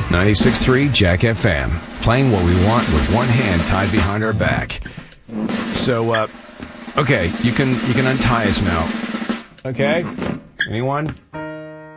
96.3 Jack FM. Playing what we want with one hand tied behind our back. So, okay, you can untie us now. Okay? Anyone?